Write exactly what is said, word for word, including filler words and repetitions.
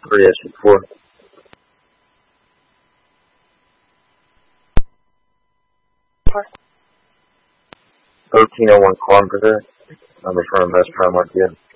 three S four. thirteen oh one Carpenter. I'm in front of Best Prime Market.